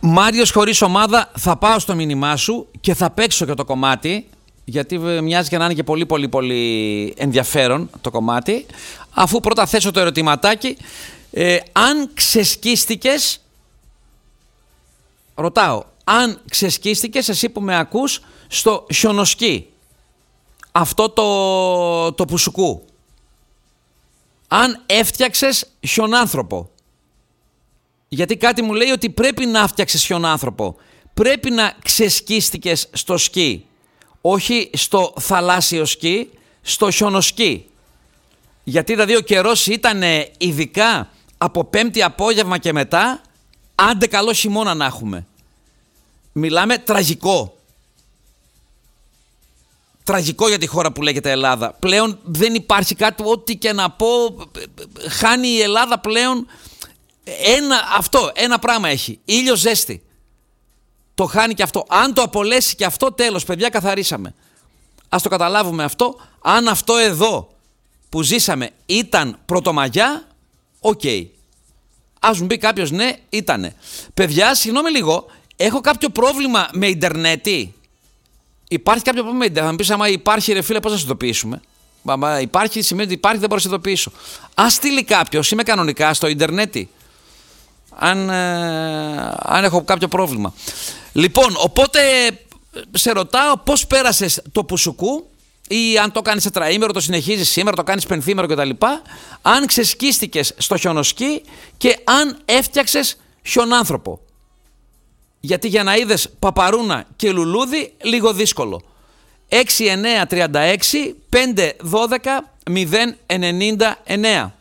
Μάριος χωρίς ομάδα, θα πάω στο μήνυμά σου και θα παίξω και το κομμάτι, γιατί μοιάζει και να είναι και πολύ πολύ πολύ ενδιαφέρον το κομμάτι, αφού πρώτα θέσω το ερωτηματάκι. Αν ξεσκίστηκες, ρωτάω, αν ξεσκίστηκες εσύ που με ακούς στο χιονοσκί, αυτό το πουσουκού, αν έφτιαξες χιονάνθρωπο, γιατί κάτι μου λέει ότι πρέπει να φτιάξεις χιονάνθρωπο, πρέπει να ξεσκίστηκες στο σκι, όχι στο θαλάσσιο σκι, στο χιονοσκι. Γιατί δηλαδή ο καιρός ήταν ειδικά από Πέμπτη απόγευμα και μετά, άντε καλό χειμώνα να έχουμε. Μιλάμε τραγικό. Τραγικό για τη χώρα που λέγεται Ελλάδα. Πλέον δεν υπάρχει κάτι, ό,τι και να πω, χάνει η Ελλάδα πλέον. Ένα πράγμα έχει, ήλιο ζέστη. Το χάνει και αυτό. Αν το απολέσει και αυτό, τέλος παιδιά, καθαρίσαμε. Ας το καταλάβουμε αυτό. Αν αυτό εδώ που ζήσαμε ήταν πρωτομαγιά, οκ. Ας μου πει κάποιος ναι, ήτανε. Παιδιά, συγγνώμη λίγο, έχω κάποιο πρόβλημα με ιντερνέτι. Υπάρχει κάποιο πρόβλημα με ιντερνέτι. Θα μου πεις, άμα υπάρχει ρε φίλε, πώς να συνειδητοποιήσουμε. Υπάρχει, σημαίνει ότι υπάρχει, δεν μπορώ να συνειδητοποιήσω. Ας στείλει κάποιος, είμαι κανονικά στο ιντερνέτι. Αν έχω κάποιο πρόβλημα. Λοιπόν, οπότε σε ρωτάω πώς πέρασες το πουσουκού, ή αν το κάνεις τετραήμερο, το συνεχίζεις σήμερα, το κάνεις πενθήμερο κτλ. Αν ξεσκίστηκες στο χιονοσκι και αν έφτιαξες χιονάνθρωπο. Γιατί για να είδες παπαρούνα και λουλούδι, λίγο δύσκολο. 6936 512 099.